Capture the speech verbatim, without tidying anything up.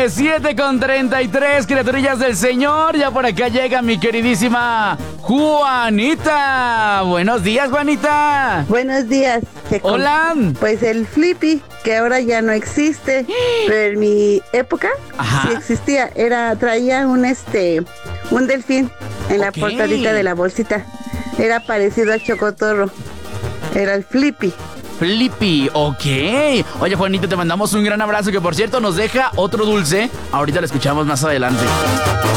tarde, siete con treinta y tres, criaturillas del Señor. Ya por acá llega mi queridísima Juanita. Buenos días, Juanita. Buenos días, Checo. Hola. Pues el Flippy, que ahora ya no existe, pero en mi época Ajá. sí existía. Era, traía un este, un delfín en la Ok. portadita de la bolsita. Era parecido al chocotorro. Era el Flippy. Flippy, ok. Oye, Juanita, te mandamos un gran abrazo, que por cierto nos deja otro dulce. Ahorita lo escuchamos más adelante.